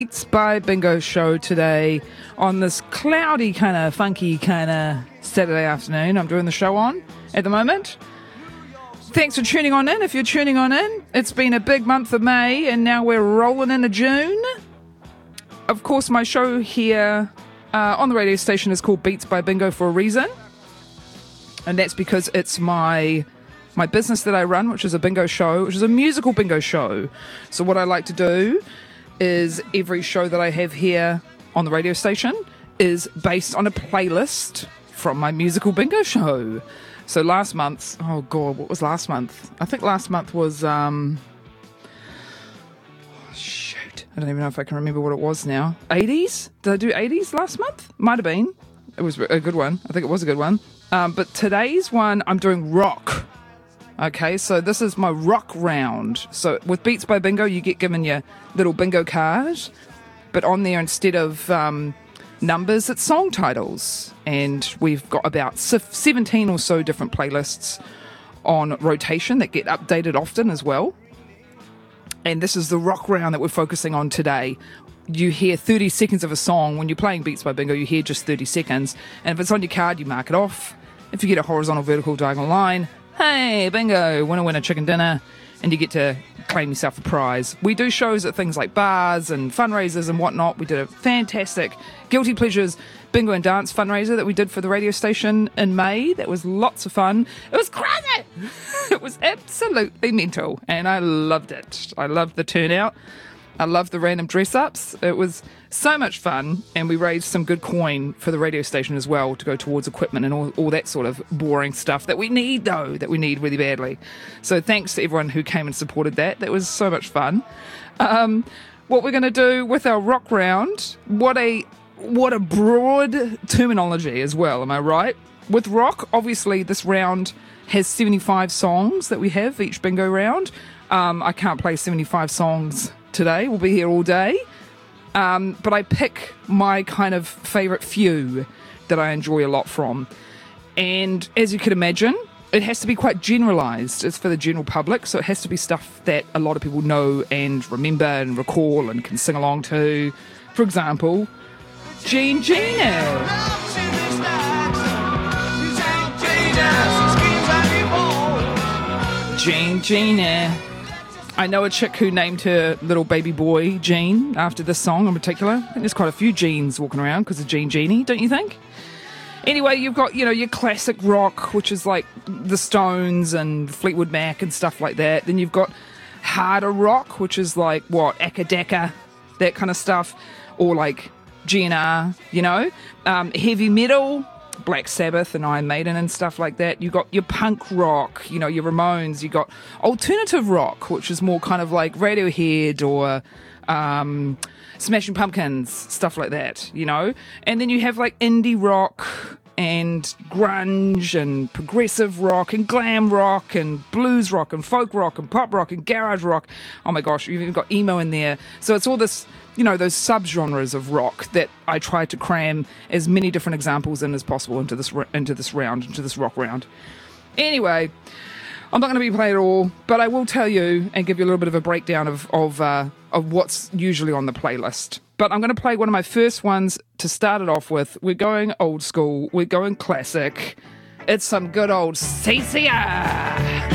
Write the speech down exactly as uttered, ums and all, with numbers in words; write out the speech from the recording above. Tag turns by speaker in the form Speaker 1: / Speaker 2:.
Speaker 1: Beats by Bingo show today on this cloudy, kind of funky kind of Saturday afternoon. I'm doing the show on at the moment. Thanks for tuning on in. If you're tuning on in, it's been a big month of May and now we're rolling into June. Of course, my show here uh, on the radio station is called Beats by Bingo for a reason. And that's because it's my my business that I run, which is a bingo show, which is a musical bingo show. So what I like to do is every show that I have here on the radio station is based on a playlist from my musical bingo show. So last month, oh God, what was last month? I think last month was, um, oh shoot, I don't even know if I can remember what it was now. eighties? Did I do eighties last month? Might have been. It was a good one. I think it was a good one. Um, but today's one, I'm doing rock. Okay, so this is my rock round. So with Beats by Bingo, you get given your little bingo card, but on there, instead of um, numbers, it's song titles. And we've got about seventeen or so different playlists on rotation that get updated often as well. And this is the rock round that we're focusing on today. You hear thirty seconds of a song. When you're playing Beats by Bingo, you hear just thirty seconds. And if it's on your card, you mark it off. If you get a horizontal, vertical, diagonal line, hey, bingo, winner, winner, chicken dinner, and you get to claim yourself a prize. We do shows at things like bars and fundraisers and whatnot. We did a fantastic Guilty Pleasures bingo and dance fundraiser that we did for the radio station in May. That was lots of fun. It was crazy. It was absolutely mental, and I loved it. I loved the turnout. I loved the random dress-ups. It was so much fun, and we raised some good coin for the radio station as well to go towards equipment and all, all that sort of boring stuff that we need, though, that we need really badly. So thanks to everyone who came and supported that. That was so much fun. Um, what we're going to do with our rock round, what a what a broad terminology as well, am I right? With rock, obviously, this round has seventy-five songs that we have each bingo round. Um, I can't play seventy-five songs today. We'll be here all day. Um, but I pick my kind of favourite few that I enjoy a lot from. And as you can imagine, it has to be quite generalised. It's for the general public, so it has to be stuff that a lot of people know and remember and recall and can sing along to. For example, Jean Gino. Jean Gino. I know a chick who named her little baby boy Gene after this song in particular. I think there's quite a few Genes walking around because of Jean Genie, don't you think? Anyway, you've got, you know, your classic rock, which is like the Stones and Fleetwood Mac and stuff like that. Then you've got harder rock, which is like, what, Akadaka, that kind of stuff. Or like G N R, you know. Um, heavy metal, Black Sabbath and Iron Maiden and stuff like that. You got your punk rock, you know, your Ramones. You got alternative rock, which is more kind of like Radiohead or um, Smashing Pumpkins, stuff like that, you know. And then you have like indie rock and grunge and progressive rock and glam rock and blues rock and folk rock and pop rock and garage rock. Oh my gosh, you've even got emo in there. So it's all this, you know, those subgenres of rock that I try to cram as many different examples in as possible into this into this round, into this rock round. Anyway, I'm not going to be playing it all, but I will tell you and give you a little bit of a breakdown of of uh, of what's usually on the playlist. But I'm going to play one of my first ones to start it off with. We're going old school. We're going classic. It's some good old C C R.